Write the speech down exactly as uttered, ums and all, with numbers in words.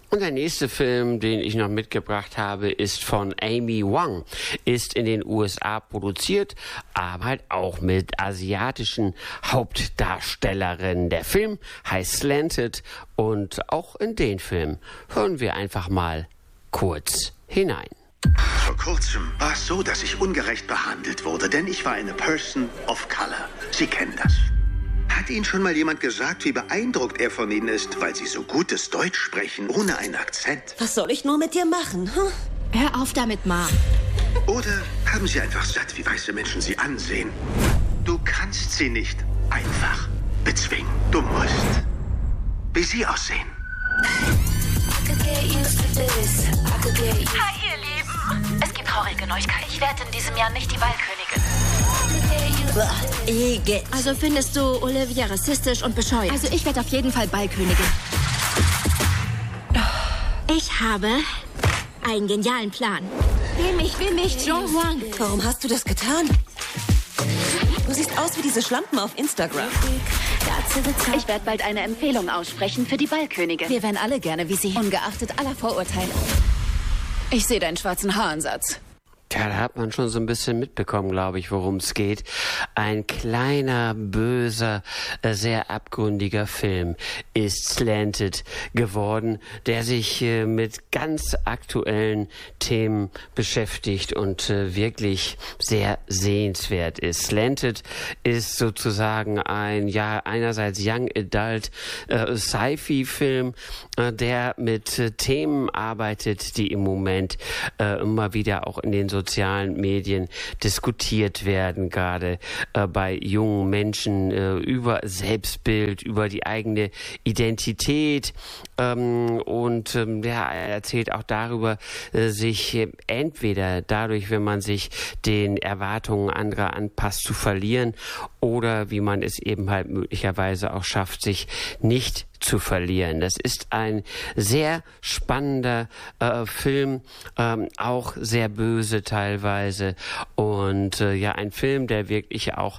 Und der nächste Film, den ich noch mitgebracht habe, ist von Amy Wong. Ist in den U S A produziert, aber halt auch mit asiatischen Hauptdarstellerinnen. Der Film heißt Slanted und auch in den Film hören wir einfach mal kurz hinein. Vor kurzem war es so, dass ich ungerecht behandelt wurde, denn ich war eine Person of Color. Sie kennen das. Hat Ihnen schon mal jemand gesagt, wie beeindruckt er von Ihnen ist, weil Sie so gutes Deutsch sprechen, ohne einen Akzent? Was soll ich nur mit dir machen? Hm? Hör auf damit, Ma. Oder haben Sie einfach satt, wie weiße Menschen Sie ansehen? Du kannst sie nicht einfach bezwingen. Du musst, wie sie aussehen. Hi, ihr Lieben. Es gibt traurige Neuigkeiten. Ich werde in diesem Jahr nicht die Ballkönigin. Ege. Also findest du Olivia rassistisch und bescheuert? Also ich werde auf jeden Fall Ballkönigin. Ich habe einen genialen Plan. Will mich, will mich, John Huang. Warum hast du das getan? Du siehst aus wie diese Schlampen auf Instagram. Ich werde bald eine Empfehlung aussprechen für die Ballkönigin. Wir wären alle gerne wie sie, ungeachtet aller Vorurteile. Ich sehe deinen schwarzen Haaransatz. Ja, da hat man schon so ein bisschen mitbekommen, glaube ich, worum es geht. Ein kleiner, böser, äh, sehr abgründiger Film ist Slanted geworden, der sich äh, mit ganz aktuellen Themen beschäftigt und äh, wirklich sehr sehenswert ist. Slanted ist sozusagen ein, ja, einerseits Young Adult äh, Sci-Fi-Film, äh, der mit äh, Themen arbeitet, die im Moment äh, immer wieder auch in den sozialen Medien diskutiert werden, gerade äh, bei jungen Menschen äh, über Selbstbild, über die eigene Identität ähm, und ähm, ja, er erzählt auch darüber, äh, sich äh, entweder dadurch, wenn man sich den Erwartungen anderer anpasst, zu verlieren oder wie man es eben halt möglicherweise auch schafft, sich nicht zu verlieren. Das ist ein sehr spannender äh, Film, ähm, auch sehr böse teilweise und äh, ja, ein Film, der wirklich auch